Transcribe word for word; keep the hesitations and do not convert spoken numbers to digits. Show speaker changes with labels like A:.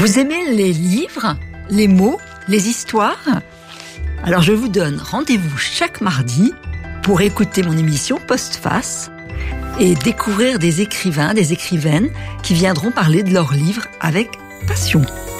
A: Vous aimez les livres, les mots, les histoires ? Alors je vous donne rendez-vous chaque mardi pour écouter mon émission Postface et découvrir des écrivains, des écrivaines qui viendront parler de leurs livres avec passion.